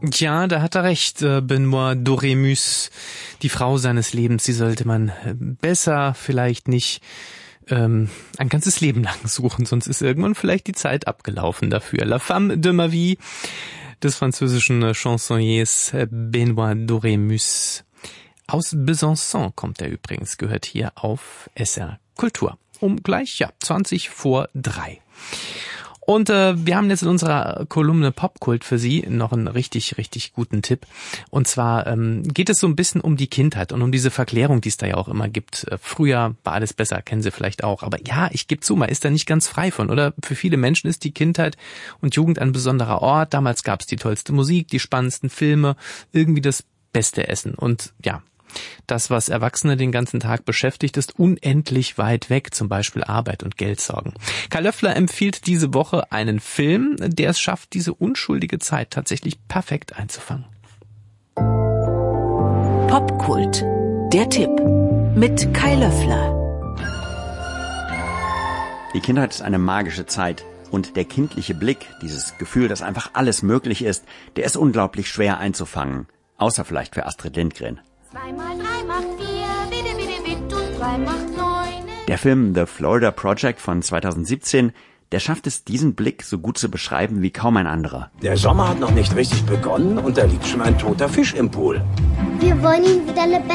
Ja, da hat er recht, Benoît Doremus, die Frau seines Lebens, die sollte man besser vielleicht nicht ein ganzes Leben lang suchen, sonst ist irgendwann vielleicht die Zeit abgelaufen dafür. La femme de ma vie des französischen Chansonniers Benoît Doremus. Aus Besançon kommt er übrigens, gehört hier auf SR Kultur. Um gleich, 3:20. Und wir haben jetzt in unserer Kolumne Popkult für Sie noch einen richtig, richtig guten Tipp. Und zwar geht es so ein bisschen um die Kindheit und um diese Verklärung, die es da ja auch immer gibt. Früher war alles besser, kennen Sie vielleicht auch. Aber ja, ich gebe zu, man ist da nicht ganz frei von, oder? Für viele Menschen ist die Kindheit und Jugend ein besonderer Ort. Damals gab es die tollste Musik, die spannendsten Filme, irgendwie das beste Essen. Und ja, das, was Erwachsene den ganzen Tag beschäftigt, ist unendlich weit weg, zum Beispiel Arbeit und Geldsorgen. Kai Löffler empfiehlt diese Woche einen Film, der es schafft, diese unschuldige Zeit tatsächlich perfekt einzufangen. Popkult, der Tipp mit Kai Löffler. Die Kindheit ist eine magische Zeit. Und der kindliche Blick, dieses Gefühl, dass einfach alles möglich ist, der ist unglaublich schwer einzufangen. Außer vielleicht für Astrid Lindgren. 2 mal 3 macht 4, bitte, bitte, bitte, und 3 macht 9. Der Film The Florida Project von 2017, der schafft es, diesen Blick so gut zu beschreiben wie kaum ein anderer. Der Sommer hat noch nicht richtig begonnen und da liegt schon ein toter Fisch im Pool. Wir wollen ihn wieder lebendig